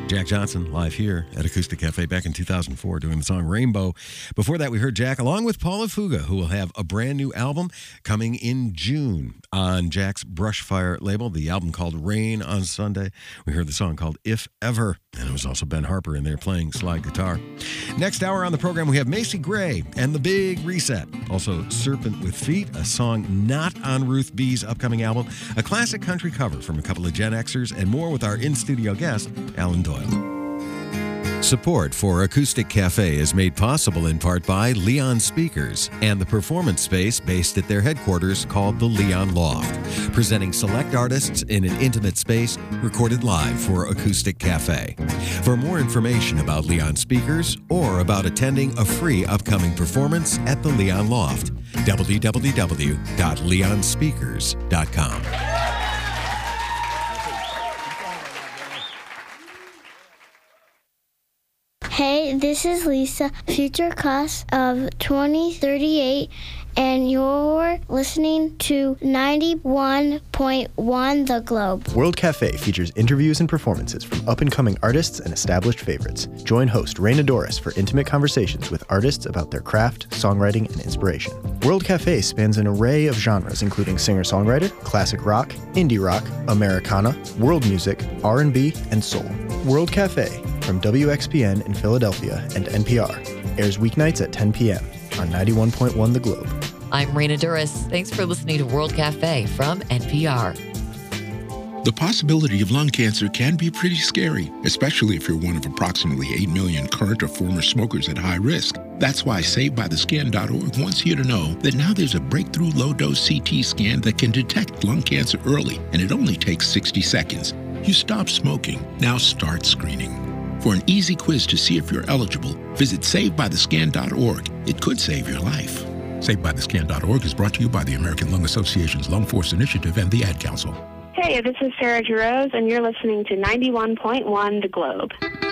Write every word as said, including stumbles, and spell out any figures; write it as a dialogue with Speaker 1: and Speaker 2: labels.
Speaker 1: Jack Johnson, live here at Acoustic Cafe back in two thousand four, doing the song Rainbow. Before that, we heard Jack along with Paula Fuga, who will have a brand new album coming in June on Jack's Brushfire label, the album called Rain on Sunday. We heard the song called If Ever, and it was also Ben Harper in there playing slide guitar. Next hour on the program, we have Macy Gray and The Big Reset. Also, Serpent with Feet, a song not on Ruth B's upcoming album, a classic country cover from a couple of Gen Xers, and more with our in-studio guest, Alan Doyle. Support for Acoustic Cafe is made possible in part by Leon Speakers and the performance space based at their headquarters called the Leon Loft, presenting select artists in an intimate space recorded live for Acoustic Cafe. For more information about Leon Speakers or about attending a free upcoming performance at the Leon Loft, w w w dot leon speakers dot com.
Speaker 2: Hey, this is Lisa, future class of twenty thirty-eight, and you're listening to ninety-one point one The Globe.
Speaker 3: World Cafe features interviews and performances from up-and-coming artists and established favorites. Join host Raina Doris for intimate conversations with artists about their craft, songwriting, and inspiration. World Cafe spans an array of genres, including singer-songwriter, classic rock, indie rock, Americana, world music, R and B, and soul. World Cafe, from W X P N in Philadelphia and N P R, airs weeknights at ten p.m. on ninety-one point one The Globe.
Speaker 4: I'm Raina Duras. Thanks for listening to World Cafe from N P R.
Speaker 5: The possibility of lung cancer can be pretty scary, especially if you're one of approximately eight million current or former smokers at high risk. That's why Saved By The Scan dot org wants you to know that now there's a breakthrough low-dose C T scan that can detect lung cancer early, and it only takes sixty seconds. You stop smoking. Now start screening. For an easy quiz to see if you're eligible, visit Saved By The Scan dot org. It could save your life. Saved By The Scan dot org is brought to you by the American Lung Association's Lung Force Initiative and the Ad Council.
Speaker 6: Hey, this is Sarah Jarosz, and you're listening to ninety-one point one The Globe.